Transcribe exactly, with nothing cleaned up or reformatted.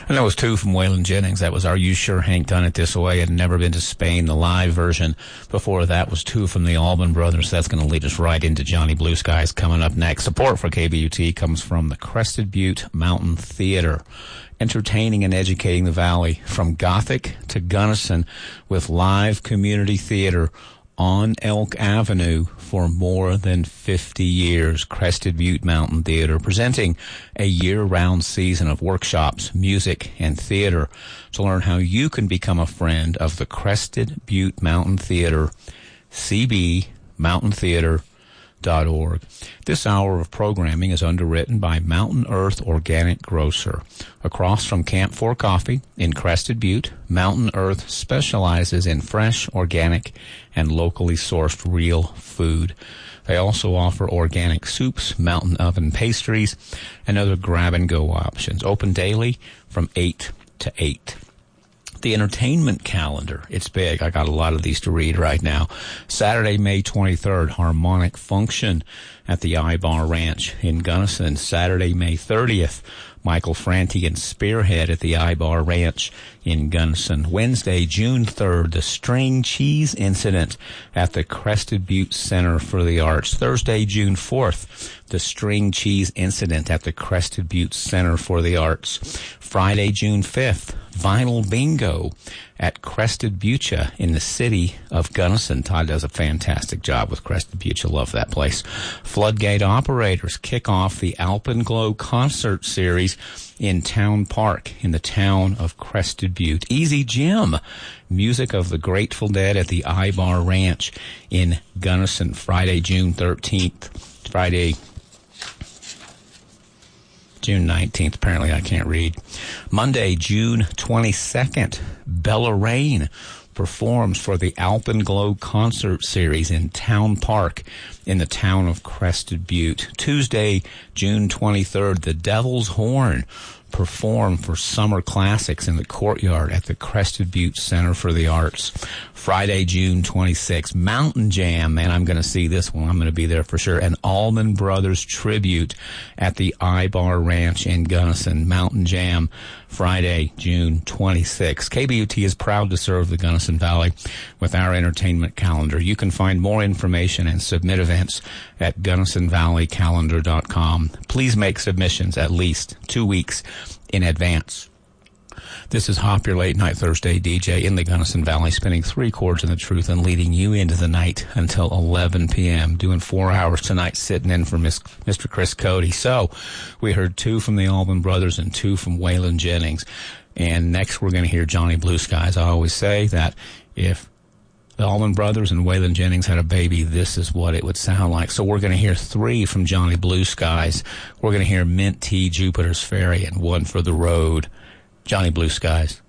And that was two from Waylon Jennings. That was Are You Sure Hank Done It This Way? Had Never Been to Spain, the live version. Before that was two from the Allman Brothers. That's going to lead us right into Johnny Blue Skies coming up next. Support for K B U T comes from the Crested Butte Mountain Theater, entertaining and educating the Valley from Gothic to Gunnison with live community theater on Elk Avenue for more than fifty years. Crested Butte Mountain Theater presenting a year-round season of workshops, music, and theater. To learn how you can become a friend of the Crested Butte Mountain Theater, c b mountain theater dot org. This hour of programming is underwritten by Mountain Earth Organic Grocer. Across from Camp Four Coffee in Crested Butte, Mountain Earth specializes in fresh, organic, and locally sourced real food. They also offer organic soups, mountain oven pastries, and other grab-and-go options. Open daily from eight to eight. The entertainment calendar, it's big. I got a lot of these to read right now. Saturday, May twenty-third, Harmonic Function at the I-Bar Ranch in Gunnison. Saturday, May thirtieth, Michael Franti and Spearhead at the I-Bar Ranch in Gunnison. Wednesday, June third, the String Cheese Incident at the Crested Butte Center for the Arts. Thursday, June fourth, the String Cheese Incident at the Crested Butte Center for the Arts. Friday, June fifth, Vinyl Bingo at Crested Butte in the city of Gunnison. Todd does a fantastic job with Crested Butte. Love that place. Floodgate Operators kick off the Alpenglow Concert Series in Town Park in the town of Crested Butte. Easy Jim, music of the Grateful Dead at the I-Bar Ranch in Gunnison. Friday, June thirteenth. Friday, June nineteenth. Apparently I can't read. Monday, June twenty-second, Bella Rain performs for the Alpenglow Concert Series in Town Park in the town of Crested Butte. Tuesday, June twenty-third, the Devil's Horn perform for Summer Classics in the courtyard at the Crested Butte Center for the Arts. Friday, June twenty-sixth, Mountain Jam. Man, I'm going to see this one. I'm going to be there for sure. An Allman Brothers tribute at the I-Bar Ranch in Gunnison. Mountain Jam, Friday, June twenty-sixth. K B U T is proud to serve the Gunnison Valley with our entertainment calendar. You can find more information and submit events at gunnison valley calendar dot com. Please make submissions at least two weeks in advance. This is Hop, your late night Thursday D J in the Gunnison Valley, spinning three chords in the truth and leading you into the night until eleven p.m. Doing four hours tonight, sitting in for Miss, Mister Chris Cody. So we heard two from the Allman Brothers and two from Waylon Jennings. And next we're going to hear Johnny Blue Skies. I always say that if the Allman Brothers and Waylon Jennings had a baby, this is what it would sound like. So we're going to hear three from Johnny Blue Skies. We're going to hear Mint Tea, Jupiter's Ferry, and One for the Road. Johnny Blue Skies.